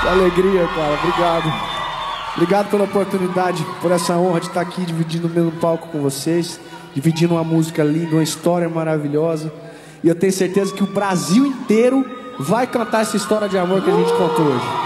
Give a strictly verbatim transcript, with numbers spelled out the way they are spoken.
Que alegria, cara. Obrigado. Obrigado pela oportunidade, por essa honra de estar aqui dividindo o mesmo palco com vocês, dividindo uma música linda, uma história maravilhosa. E eu tenho certeza que o Brasil inteiro vai cantar essa história de amor que a gente contou hoje.